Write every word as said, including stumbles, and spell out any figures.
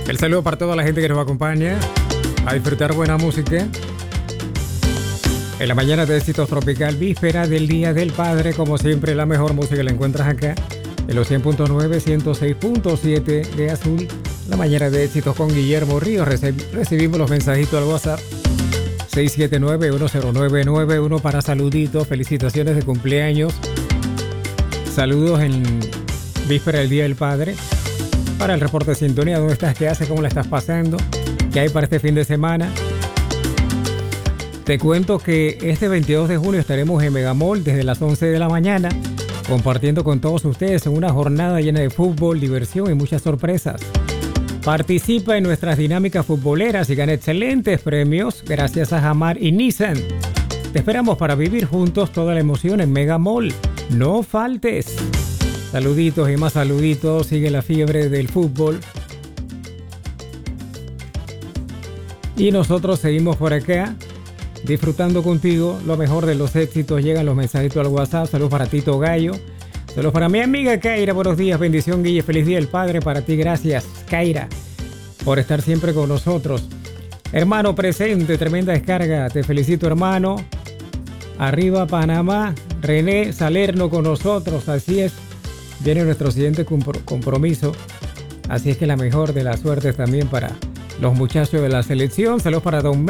El saludo para toda la gente que nos acompaña a disfrutar buena música. En la mañana de Éxitos Tropical, víspera del Día del Padre, como siempre, la mejor música la encuentras acá en los cien punto nueve, ciento seis punto siete de Azul. La mañana de Éxitos con Guillermo Ríos. Recib- recibimos los mensajitos al WhatsApp seis siete nueve, uno cero nueve nueve uno para saluditos, felicitaciones de cumpleaños, saludos en víspera del Día del Padre. Para el reporte de sintonía, ¿dónde estás? ¿Qué haces? ¿Cómo la estás pasando? ¿Qué hay para este fin de semana? Te cuento que este veintidós de junio estaremos en Megamall desde las once de la mañana, compartiendo con todos ustedes en una jornada llena de fútbol, diversión y muchas sorpresas. Participa en nuestras dinámicas futboleras y gana excelentes premios gracias a Jamar y Nissan. Te esperamos para vivir juntos toda la emoción en Megamall. No faltes. Saluditos y más saluditos. Sigue la fiebre del fútbol. Y nosotros seguimos por acá, disfrutando contigo lo mejor de los éxitos. Llegan los mensajitos al WhatsApp. Saludos para Tito Gallo. Saludos para mi amiga Kaira. Buenos días, bendición, Guille. Feliz Día del Padre para ti. Gracias, Kaira, por estar siempre con nosotros. Hermano presente, tremenda descarga. Te felicito, hermano. Arriba Panamá. René Salerno con nosotros. Así es. Viene nuestro siguiente compromiso. Así es que la mejor de las suertes también para los muchachos de la selección. Saludos para Don